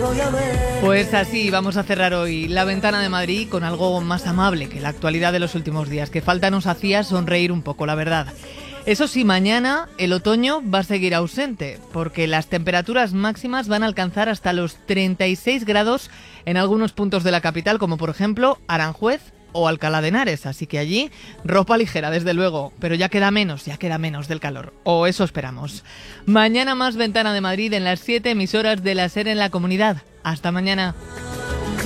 Pues así vamos a cerrar hoy la ventana de Madrid con algo más amable que la actualidad de los últimos días, que falta nos hacía sonreír un poco, la verdad. Eso sí, mañana el otoño va a seguir ausente, porque las temperaturas máximas van a alcanzar hasta los 36 grados en algunos puntos de la capital, como por ejemplo Aranjuez o Alcalá de Henares, así que allí ropa ligera, desde luego, pero ya queda menos del calor, o eso esperamos. Mañana más Ventana de Madrid en las 7 emisoras de la SER en la comunidad. Hasta mañana.